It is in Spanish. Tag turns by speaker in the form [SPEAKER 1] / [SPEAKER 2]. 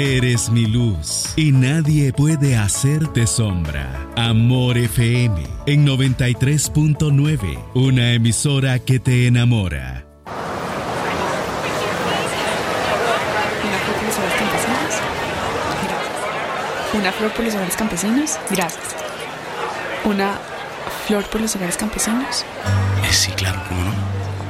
[SPEAKER 1] Eres mi luz y nadie puede hacerte sombra. Amor FM en 93.9, una emisora que te enamora.
[SPEAKER 2] Una flor por los hogares campesinos. Gracias. Una flor por los hogares campesinos.
[SPEAKER 3] Sí, claro, ¿cómo no?